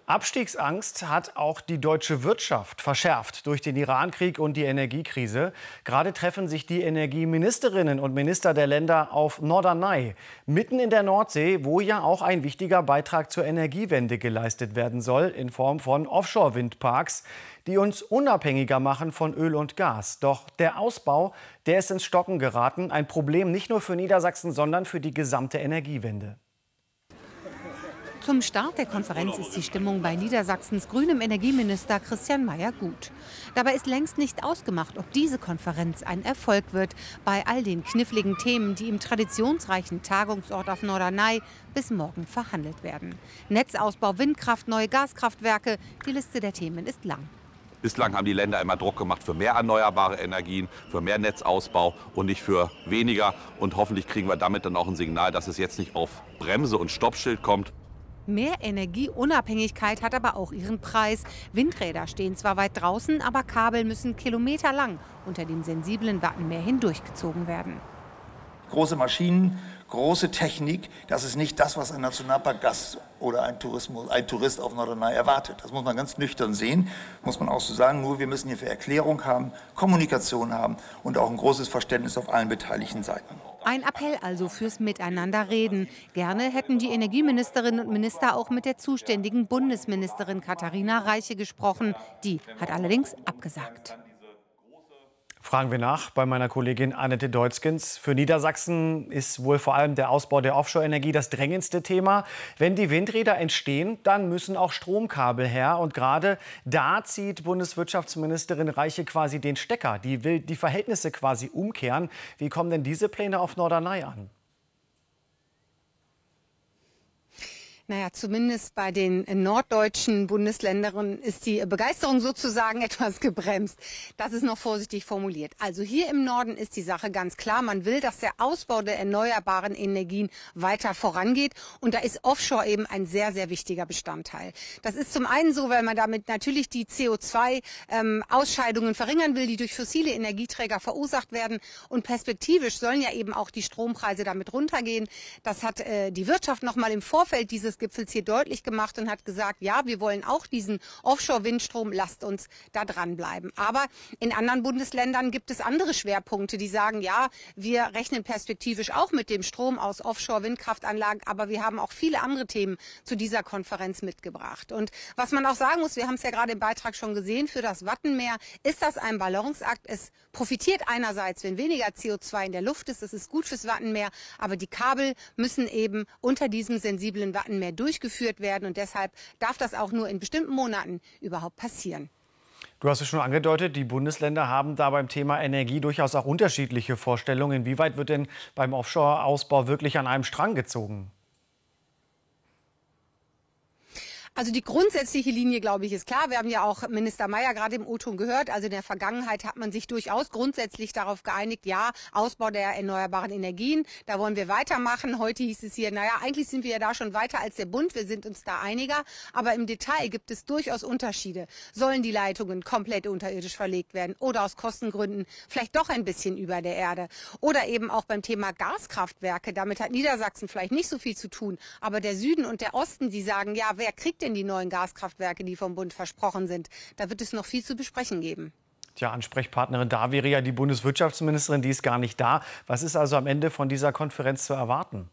Abstiegsangst hat auch die deutsche Wirtschaft verschärft durch den Irankrieg und die Energiekrise. Gerade treffen sich die Energieministerinnen und Minister der Länder auf Norderney, mitten in der Nordsee, wo ja auch ein wichtiger Beitrag zur Energiewende geleistet werden soll, in Form von Offshore-Windparks, die uns unabhängiger machen von Öl und Gas. Doch der Ausbau, der ist ins Stocken geraten. Ein Problem nicht nur für Niedersachsen, sondern für die gesamte Energiewende. Zum Start der Konferenz ist die Stimmung bei Niedersachsens grünem Energieminister Christian Mayer gut. Dabei ist längst nicht ausgemacht, ob diese Konferenz ein Erfolg wird, bei all den kniffligen Themen, die im traditionsreichen Tagungsort auf Norderney bis morgen verhandelt werden. Netzausbau, Windkraft, neue Gaskraftwerke, die Liste der Themen ist lang. Bislang haben die Länder immer Druck gemacht für mehr erneuerbare Energien, für mehr Netzausbau und nicht für weniger. Und hoffentlich kriegen wir damit dann auch ein Signal, dass es jetzt nicht auf Bremse und Stoppschild kommt. Mehr Energieunabhängigkeit hat aber auch ihren Preis. Windräder stehen zwar weit draußen, aber Kabel müssen kilometerlang unter dem sensiblen Wattenmeer hindurchgezogen werden. Große Maschinen, große Technik, das ist nicht das, was ein Nationalparkgast oder ein Tourist auf Norderney erwartet. Das muss man ganz nüchtern sehen, muss man auch so sagen. Nur wir müssen hierfür Erklärung haben, Kommunikation haben und auch ein großes Verständnis auf allen beteiligten Seiten. Ein Appell also fürs Miteinanderreden. Gerne hätten die Energieministerinnen und Minister auch mit der zuständigen Bundesministerin Katharina Reiche gesprochen. Die hat allerdings abgesagt. Fragen wir nach bei meiner Kollegin Annette Deutzgens. Für Niedersachsen ist wohl vor allem der Ausbau der Offshore-Energie das drängendste Thema. Wenn die Windräder entstehen, dann müssen auch Stromkabel her. Und gerade da zieht Bundeswirtschaftsministerin Reiche quasi den Stecker. Die will die Verhältnisse quasi umkehren. Wie kommen denn diese Pläne auf Norderney an? Naja, zumindest bei den norddeutschen Bundesländern ist die Begeisterung sozusagen etwas gebremst. Das ist noch vorsichtig formuliert. Also hier im Norden ist die Sache ganz klar. Man will, dass der Ausbau der erneuerbaren Energien weiter vorangeht. Und da ist Offshore eben ein sehr, sehr wichtiger Bestandteil. Das ist zum einen so, weil man damit natürlich die CO2-Ausscheidungen verringern will, die durch fossile Energieträger verursacht werden. Und perspektivisch sollen ja eben auch die Strompreise damit runtergehen. Das hat die Wirtschaft noch mal im Vorfeld dieses Gipfels hier deutlich gemacht und hat gesagt, ja, wir wollen auch diesen Offshore-Windstrom, lasst uns da dranbleiben. Aber in anderen Bundesländern gibt es andere Schwerpunkte, die sagen, ja, wir rechnen perspektivisch auch mit dem Strom aus Offshore-Windkraftanlagen, aber wir haben auch viele andere Themen zu dieser Konferenz mitgebracht. Und was man auch sagen muss, wir haben es ja gerade im Beitrag schon gesehen, für das Wattenmeer ist das ein Balanceakt. Es profitiert einerseits, wenn weniger CO2 in der Luft ist, das ist gut fürs Wattenmeer, aber die Kabel müssen eben unter diesem sensiblen Wattenmeer durchgeführt werden und deshalb darf das auch nur in bestimmten Monaten überhaupt passieren. Du hast es schon angedeutet, die Bundesländer haben da beim Thema Energie durchaus auch unterschiedliche Vorstellungen. Inwieweit wird denn beim Offshore-Ausbau wirklich an einem Strang gezogen? Also die grundsätzliche Linie, glaube ich, ist klar. Wir haben ja auch Minister Mayer gerade im O-Ton gehört. Also in der Vergangenheit hat man sich durchaus grundsätzlich darauf geeinigt, ja, Ausbau der erneuerbaren Energien, da wollen wir weitermachen. Heute hieß es hier, naja, eigentlich sind wir ja da schon weiter als der Bund, wir sind uns da einiger. Aber im Detail gibt es durchaus Unterschiede. Sollen die Leitungen komplett unterirdisch verlegt werden oder aus Kostengründen vielleicht doch ein bisschen über der Erde? Oder eben auch beim Thema Gaskraftwerke. Damit hat Niedersachsen vielleicht nicht so viel zu tun. Aber der Süden und der Osten, die sagen, ja, wer kriegt denn die neuen Gaskraftwerke, die vom Bund versprochen sind? Da wird es noch viel zu besprechen geben. Tja, Ansprechpartnerin da wäre ja die Bundeswirtschaftsministerin, die ist gar nicht da. Was ist also am Ende von dieser Konferenz zu erwarten?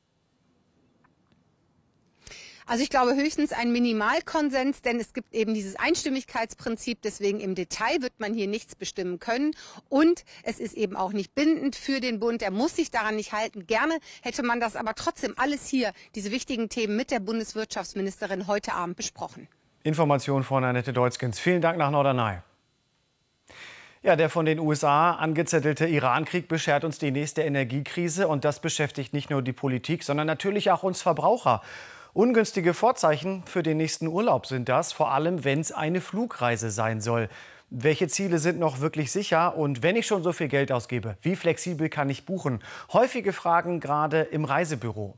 Also ich glaube höchstens ein Minimalkonsens, denn es gibt eben dieses Einstimmigkeitsprinzip. Deswegen im Detail wird man hier nichts bestimmen können. Und es ist eben auch nicht bindend für den Bund. Er muss sich daran nicht halten. Gerne hätte man das aber trotzdem alles hier, diese wichtigen Themen mit der Bundeswirtschaftsministerin heute Abend besprochen. Information von Annette Deutzgens. Vielen Dank nach Norderney. Ja, der von den USA angezettelte Irankrieg beschert uns die nächste Energiekrise. Und das beschäftigt nicht nur die Politik, sondern natürlich auch uns Verbraucher. Ungünstige Vorzeichen für den nächsten Urlaub sind das, vor allem wenn es eine Flugreise sein soll. Welche Ziele sind noch wirklich sicher? Und wenn ich schon so viel Geld ausgebe, wie flexibel kann ich buchen? Häufige Fragen gerade im Reisebüro.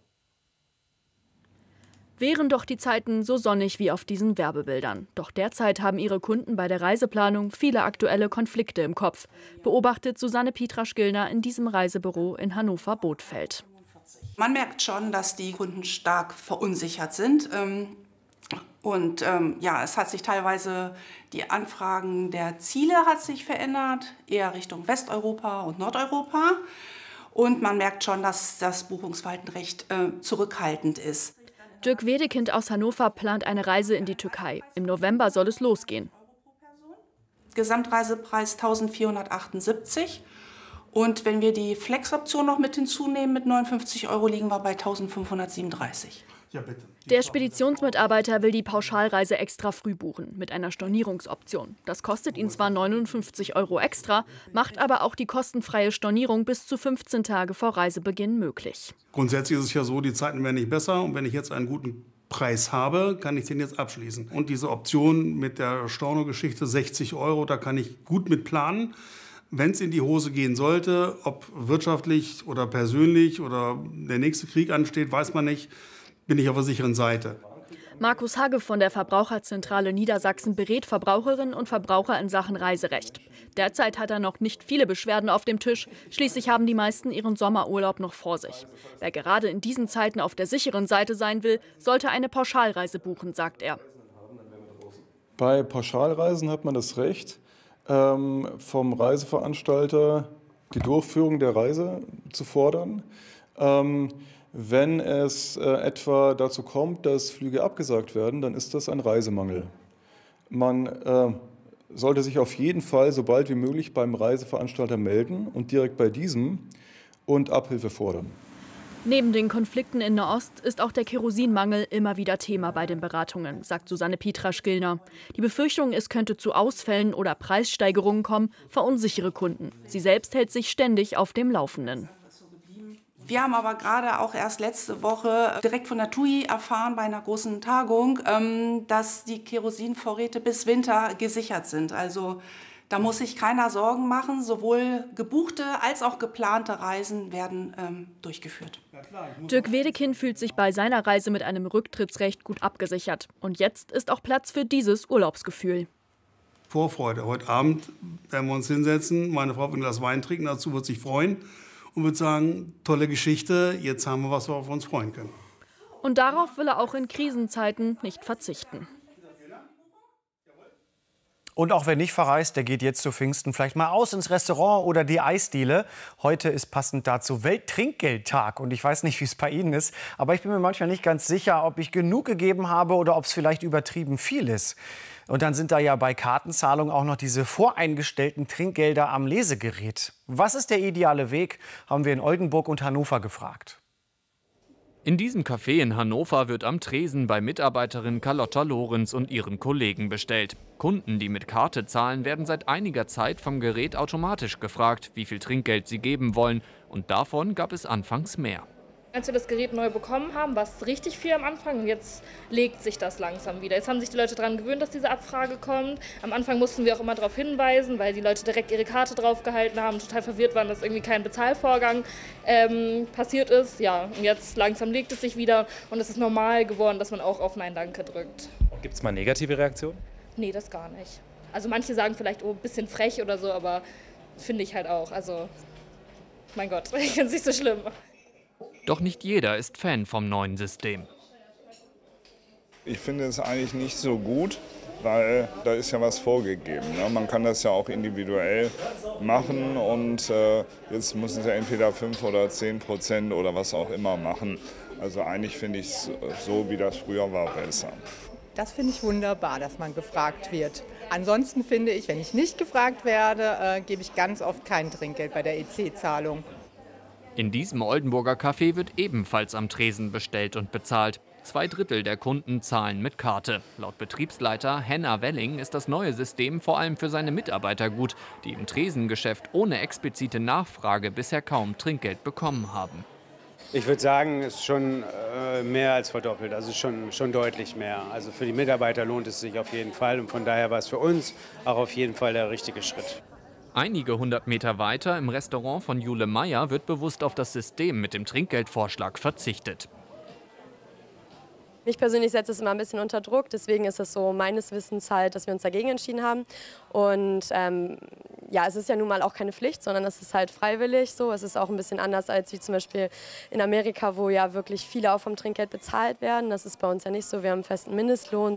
Wären doch die Zeiten so sonnig wie auf diesen Werbebildern. Doch derzeit haben ihre Kunden bei der Reiseplanung viele aktuelle Konflikte im Kopf, beobachtet Susanne Pietrasch-Gillner in diesem Reisebüro in Hannover-Bothfeld. Man merkt schon, dass die Kunden stark verunsichert sind. Und ja, es hat sich teilweise, die Anfragen der Ziele hat sich verändert, eher Richtung Westeuropa und Nordeuropa. Und man merkt schon, dass das Buchungsverhalten recht zurückhaltend ist. Dirk Wedekind aus Hannover plant eine Reise in die Türkei. Im November soll es losgehen. Gesamtreisepreis 1.478. Und wenn wir die Flex-Option noch mit hinzunehmen, mit 59 € liegen wir bei 1.537. Ja, bitte. Der Speditionsmitarbeiter will die Pauschalreise extra früh buchen, mit einer Stornierungsoption. Das kostet ihn zwar 59 € extra, macht aber auch die kostenfreie Stornierung bis zu 15 Tage vor Reisebeginn möglich. Grundsätzlich ist es ja so, die Zeiten werden nicht besser. Und wenn ich jetzt einen guten Preis habe, kann ich den jetzt abschließen. Und diese Option mit der Stornogeschichte 60 €, da kann ich gut mit planen. Wenn es in die Hose gehen sollte, ob wirtschaftlich oder persönlich oder der nächste Krieg ansteht, weiß man nicht, bin ich auf der sicheren Seite. Markus Hagge von der Verbraucherzentrale Niedersachsen berät Verbraucherinnen und Verbraucher in Sachen Reiserecht. Derzeit hat er noch nicht viele Beschwerden auf dem Tisch. Schließlich haben die meisten ihren Sommerurlaub noch vor sich. Wer gerade in diesen Zeiten auf der sicheren Seite sein will, sollte eine Pauschalreise buchen, sagt er. Bei Pauschalreisen hat man das Recht, vom Reiseveranstalter die Durchführung der Reise zu fordern. Wenn es etwa dazu kommt, dass Flüge abgesagt werden, dann ist das ein Reisemangel. Man sollte sich auf jeden Fall so bald wie möglich beim Reiseveranstalter melden und direkt bei diesem und Abhilfe fordern. Neben den Konflikten in Nahost ist auch der Kerosinmangel immer wieder Thema bei den Beratungen, sagt Susanne Pitrasch-Gillner. Die Befürchtung, es könnte zu Ausfällen oder Preissteigerungen kommen, verunsichere Kunden. Sie selbst hält sich ständig auf dem Laufenden. Wir haben aber gerade auch erst letzte Woche direkt von der TUI erfahren bei einer großen Tagung, dass die Kerosinvorräte bis Winter gesichert sind. Also da muss sich keiner Sorgen machen. Sowohl gebuchte als auch geplante Reisen werden durchgeführt. Dirk Wedekind fühlt sich bei seiner Reise mit einem Rücktrittsrecht gut abgesichert. Und jetzt ist auch Platz für dieses Urlaubsgefühl. Vorfreude. Heute Abend werden wir uns hinsetzen. Meine Frau wird ein Glas Wein trinken, dazu wird sich freuen. Und würde sagen, tolle Geschichte, jetzt haben wir was, worauf wir uns freuen können. Und darauf will er auch in Krisenzeiten nicht verzichten. Und auch wer nicht verreist, der geht jetzt zu Pfingsten vielleicht mal aus ins Restaurant oder die Eisdiele. Heute ist passend dazu Welttrinkgeldtag. Und ich weiß nicht, wie es bei Ihnen ist, aber ich bin mir manchmal nicht ganz sicher, ob ich genug gegeben habe oder ob es vielleicht übertrieben viel ist. Und dann sind da ja bei Kartenzahlung auch noch diese voreingestellten Trinkgelder am Lesegerät. Was ist der ideale Weg, haben wir in Oldenburg und Hannover gefragt. In diesem Café in Hannover wird am Tresen bei Mitarbeiterin Carlotta Lorenz und ihren Kollegen bestellt. Kunden, die mit Karte zahlen, werden seit einiger Zeit vom Gerät automatisch gefragt, wie viel Trinkgeld sie geben wollen. Und davon gab es anfangs mehr. Als wir das Gerät neu bekommen haben, war es richtig viel am Anfang und jetzt legt sich das langsam wieder. Jetzt haben sich die Leute daran gewöhnt, dass diese Abfrage kommt. Am Anfang mussten wir auch immer darauf hinweisen, weil die Leute direkt ihre Karte draufgehalten haben, total verwirrt waren, dass irgendwie kein Bezahlvorgang passiert ist. Ja, und jetzt langsam legt es sich wieder und es ist normal geworden, dass man auch auf Nein, Danke drückt. Gibt es mal negative Reaktionen? Nee, das gar nicht. Also manche sagen vielleicht, oh, ein bisschen frech oder so, aber finde ich halt auch. Also, mein Gott, ich finde es nicht so schlimm. Doch nicht jeder ist Fan vom neuen System. Ich finde es eigentlich nicht so gut, weil da ist ja was vorgegeben. Ne? Man kann das ja auch individuell machen und jetzt müssen sie entweder 5 oder 10% oder was auch immer machen. Also eigentlich finde ich es so, wie das früher war, besser. Das finde ich wunderbar, dass man gefragt wird. Ansonsten finde ich, wenn ich nicht gefragt werde, gebe ich ganz oft kein Trinkgeld bei der EC-Zahlung. In diesem Oldenburger Café wird ebenfalls am Tresen bestellt und bezahlt. 2/3 der Kunden zahlen mit Karte. Laut Betriebsleiter Henna Welling ist das neue System vor allem für seine Mitarbeiter gut, die im Tresengeschäft ohne explizite Nachfrage bisher kaum Trinkgeld bekommen haben. Ich würde sagen, es ist schon mehr als verdoppelt, also schon deutlich mehr. Also für die Mitarbeiter lohnt es sich auf jeden Fall und von daher war es für uns auch auf jeden Fall der richtige Schritt. Einige 100 Meter weiter im Restaurant von Jule Meyer wird bewusst auf das System mit dem Trinkgeldvorschlag verzichtet. Mich persönlich setzt es immer ein bisschen unter Druck, deswegen ist es so meines Wissens halt, dass wir uns dagegen entschieden haben. Und ja, es ist ja nun mal auch keine Pflicht, sondern es ist halt freiwillig so. Es ist auch ein bisschen anders als wie zum Beispiel in Amerika, wo ja wirklich viele auch vom Trinkgeld bezahlt werden. Das ist bei uns ja nicht so. Wir haben einen festen Mindestlohn.